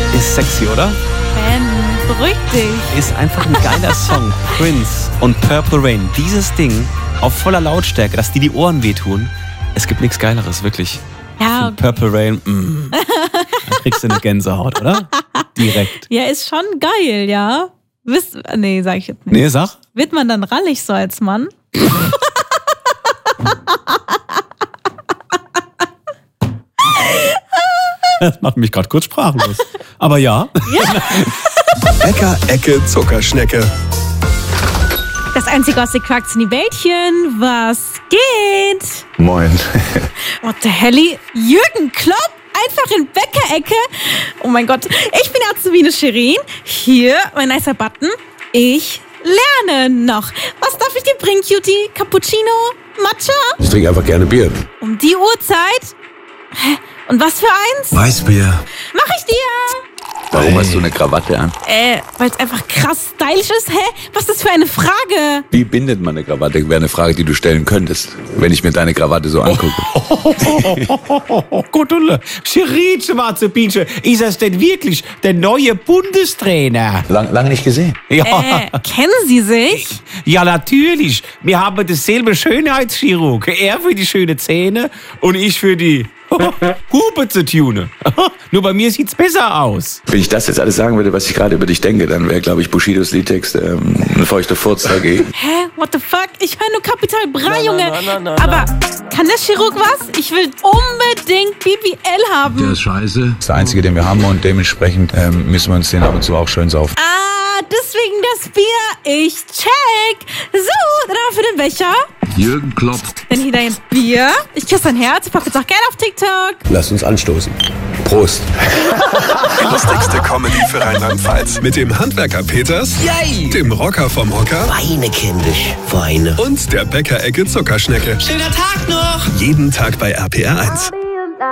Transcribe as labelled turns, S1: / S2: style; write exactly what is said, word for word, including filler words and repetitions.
S1: Ist sexy, oder?
S2: Ben, beruhig dich.
S1: Ist einfach ein geiler Song. Prince und Purple Rain. Dieses Ding auf voller Lautstärke, dass die die Ohren wehtun. Es gibt nichts Geileres, wirklich.
S2: Ja.
S1: Purple Rain, mm. Dann kriegst du eine Gänsehaut, oder? Direkt.
S2: Ja, ist schon geil, ja. Wisst, nee, sag ich jetzt nicht.
S1: Nee, sag.
S2: Wird man dann rallig so als Mann?
S1: Das macht mich gerade kurz sprachlos. Aber ja.
S2: Ja.
S3: Bäcker-Ecke Zuckerschnecke.
S2: Das einzige aus den Quarks in die Wäldchen. Was geht?
S4: Moin.
S2: What the helly? Jürgen Klopp? Einfach in Bäcker-Ecke? Oh mein Gott. Ich bin Azubine Shirin. Hier, mein nicer Button. Ich lerne noch. Was darf ich dir bringen, Cutie? Cappuccino? Matcha?
S4: Ich trinke einfach gerne Bier.
S2: Um die Uhrzeit? Hä? Und was für eins?
S3: Weißbier.
S2: Mach ich dir!
S5: Warum hast du eine Krawatte an?
S2: Äh, weil es einfach krass stylisch ist. Hä? Was ist das für eine Frage?
S5: Wie bindet man eine Krawatte? Wäre eine Frage, die du stellen könntest, wenn ich mir deine Krawatte so angucke.
S1: Gottulle, Schiritze, Marzepinche, ist das denn wirklich der neue Bundestrainer?
S5: Lang, lange nicht gesehen.
S1: Ja.
S2: Äh, kennen Sie sich?
S1: Ja, natürlich. Wir haben dasselbe Schönheitschirurg. Er für die schönen Zähne und ich für die Hupe zu tunen. Nur bei mir sieht's besser aus.
S5: Wenn ich das jetzt alles sagen würde, was ich gerade über dich denke, dann wäre, glaube ich, Bushidos Liedtext ähm, ein feuchter Furz dagegen.
S2: Hä? What the fuck? Ich höre nur Kapital Bra, Junge.
S6: na, na, na, na.
S2: Aber kann der Chirurg was? Ich will unbedingt B B L haben.
S4: Der ist scheiße.
S5: Das ist der einzige, den wir haben und dementsprechend ähm, müssen wir uns den ab und zu auch schön saufen.
S2: Ah, deswegen das Bier. Ich check. So, dann haben wir für den Becher.
S4: Jürgen Klopp.
S2: Dann hier dein Bier. Ich küsse dein Herz. Ich pack jetzt auch gerne auf TikTok.
S4: Lass uns anstoßen. Prost.
S3: Die lustigste Comedy für Rheinland-Pfalz. Mit dem Handwerker Peters,
S7: Yay!
S3: dem Rocker vom Hocker
S7: Weine, kindisch, Weine.
S3: und der Bäcker-Ecke Zuckerschnecke.
S7: Schöner Tag noch!
S3: Jeden Tag bei R P R eins.